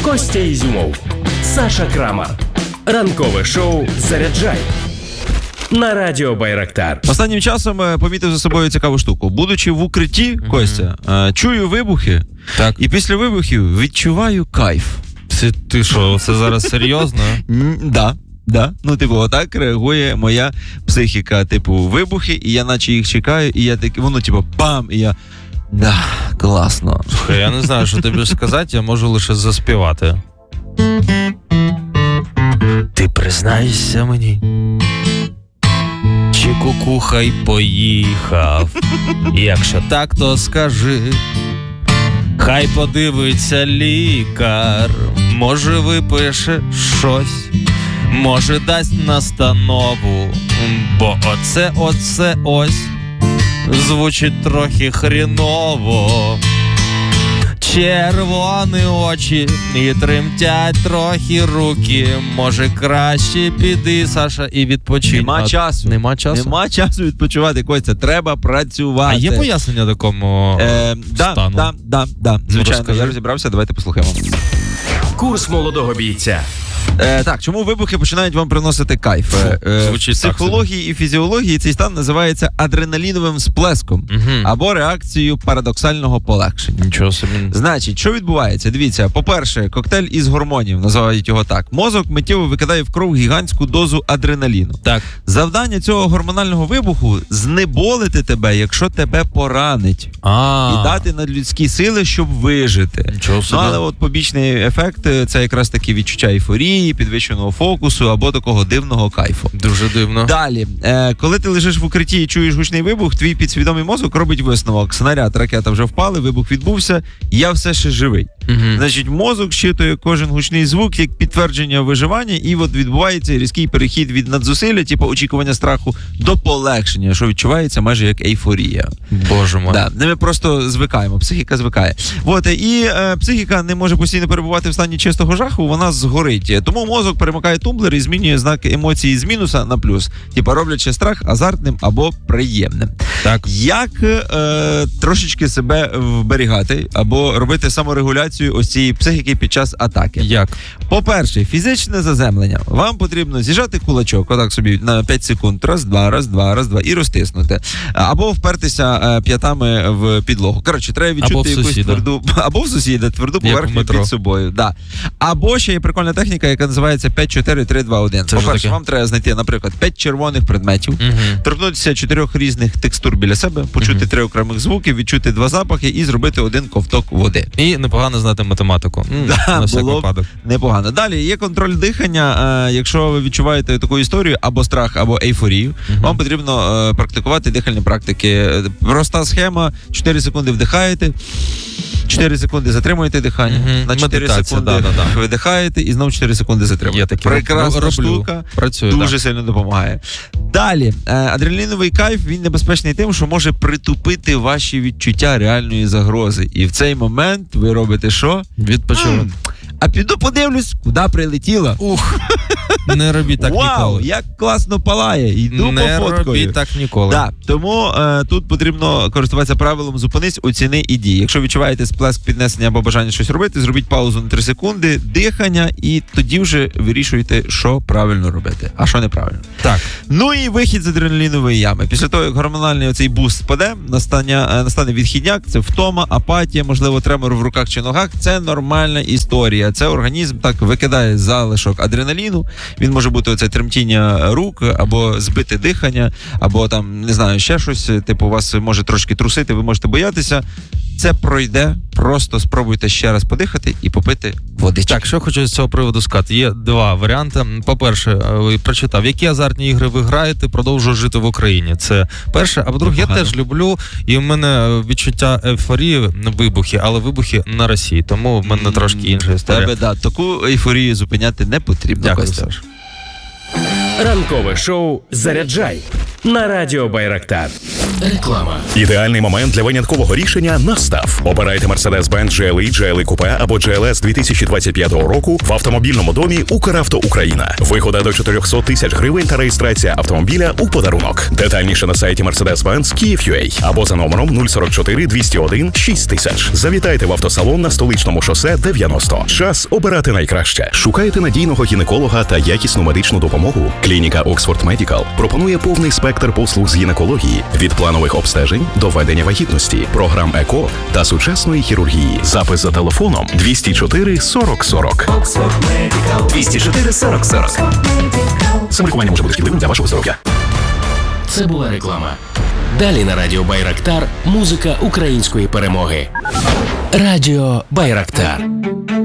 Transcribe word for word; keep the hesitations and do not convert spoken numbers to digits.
Костя Ізюмов, Саша Крамар. Ранкове шоу «Заряджай» на Радіо Байрактар. Останнім часом помітив за собою цікаву штуку. Будучи в укритті, mm-hmm. Костя, чую вибухи, так. І після вибухів відчуваю кайф. Це ти що, це зараз серйозно? Да. Да, ну типу, отак реагує моя психіка, типу, вибухи, і я наче їх чекаю, і я такий, воно типу, бам, і я, да, класно. Слухай, я не знаю, що тобі сказати, я можу лише заспівати. Ти признайся мені, чи кукухай поїхав, якщо так, то скажи, хай подивиться лікар, може випише щось, може дасть настанову, бо оце, оце ось звучить трохи хріново. Червоні очі і тремтять трохи руки, може краще піди, Саша, і відпочинь. Нема часу. Нема часу? Нема часу відпочивати, Костя, треба працювати. А є пояснення такому е, да, стану? Да, да, да, звичайно, розкажи. я розібрався, давайте послухаємо. Курс молодого бійця. Е, так, чому вибухи починають вам приносити кайф? Е, в психології і фізіології цей стан називається адреналіновим сплеском угу. або реакцією парадоксального полегшення. Нічого собі. Значить, що відбувається? Дивіться, по-перше, коктейль із гормонів, називають його так. Мозок миттєво викидає в кров гігантську дозу адреналіну. Так. Завдання цього гормонального вибуху – знеболити тебе, якщо тебе поранить. А. І дати надлюдські сили, щоб вижити. Нічого собі. Ну, але от побічний ефект – це якраз таки відчуття ейфорії, підвищеного фокусу або такого дивного кайфу. Дуже дивно. Далі, е, коли ти лежиш в укритті і чуєш гучний вибух, твій підсвідомий мозок робить висновок. Снаряд, ракета вже впали, вибух відбувся, я все ще живий. Угу. Значить, мозок щитує кожен гучний звук як підтвердження виживання, і от відбувається різкий перехід від надзусилля, типу очікування страху, до полегшення, що відчувається майже як ейфорія. Боже мой. Да, ми просто звикаємо, психіка звикає. От, і е, психіка не може постійно перебувати в стані чистого жаху, вона згорить. Тому мозок перемикає тумблер і змінює знак емоції з мінуса на плюс. Типа роблячи страх азартним або приємним. Так. Як е, трошечки себе вберігати або робити саморегуляцію ось цієї психіки під час атаки? Як? По-перше, фізичне заземлення. Вам потрібно зіжати кулачок, отак собі на п'ять секунд, раз, два, раз, два, раз, два, і розтиснути. Або впертися е, п'ятами в підлогу. Коротше, треба відчути якусь тверду, або в сусіда, тверду поверхню під собою. Да. Або ще є прикольна техніка, яка називається п'ять чотири три два один. По-перше, вам треба знайти, наприклад, п'ять червоних предметів, угу. торкнутися чотирьох різних текстур біля себе, почути угу. три окремих звуки, відчути два запахи і зробити один ковток води. І непогано знати математику. Да, на всяк було випадок. Непогано. Далі є контроль дихання. Якщо ви відчуваєте таку історію, або страх, або ейфорію, угу. вам потрібно практикувати дихальні практики. Проста схема, чотири секунди вдихаєте, чотири секунди затримуєте дихання, угу. на чотири секунди да, да, да. видихаєте і знову чотири секунди затримуєте. Прекрасна роблю. штука, Працює, дуже да. сильно допомагає. Далі, адреналіновий кайф, він небезпечний тим, що може притупити ваші відчуття реальної загрози. І в цей момент ви робите що? Відпочивати. А піду подивлюсь, куди прилетіла. Ух, не робіть так Вау, ніколи. як класно палає, йду не пофоткою. Не робіть так ніколи. Да, тому е, тут потрібно користуватися правилом зупинись, оціни і дій. Якщо відчуваєте сплеск піднесення або бажання щось робити, зробіть паузу на три секунди, дихання, і тоді вже вирішуйте, що правильно робити, а що неправильно. Так. Ну і вихід з адреналінової ями. Після того, як гормональний оцей буст спаде, настане, настане відхідняк, це втома, апатія, можливо, тремор в руках чи ногах. Це нормальна історія. Це організм так викидає залишок адреналіну. Він може бути оце тремтіння рук, або збите дихання, або там, не знаю, ще щось, типу, вас може трошки трусити, ви можете боятися. Це пройде, просто спробуйте ще раз подихати і попити водички. Так, що хочу з цього приводу сказати. Є два варіанти. По-перше, прочитав, які азартні ігри ви граєте, продовжую жити в Україні. Це перше. А по-друге, я теж люблю, і в мене відчуття ейфорії, вибухи, але вибухи на Росії. Тому в мене mm, трошки інша історія. Тебе, да, таку ейфорію зупиняти не потрібно. Дякую, Саш. Ранкове шоу «Заряджай» на Радіо Байрактар. Реклама. Ідеальний момент для виняткового рішення настав. Обирайте Mercedes-Benz джі ел і, джі ел і Coupe або джі ел ес дві тисячі двадцять п'ятого року в автомобільному домі «Укравто Україна». Вигода до чотириста тисяч гривень та реєстрація автомобіля у подарунок. Детальніше на сайті Mercedes-Benz Київ.ua або за номером нуль сорок чотири двісті один шість тисяч. Завітайте в автосалон на Столичному шосе дев'яносто. Час обирати найкраще. Шукаєте надійного гінеколога та якісну медичну допомогу? Клініка Oxford Medical пропонує повний спектр послуг з гінекології від планових обстежень до ведення вагітності, програм ЕКО та сучасної хірургії. Запис за телефоном двісті чотири сорок сорок. двісті чотири сорок сорок. Самолікування може бути шкідливим для вашого здоров'я. Це була реклама. Далі на Радіо Байрактар музика української перемоги. Радіо Байрактар.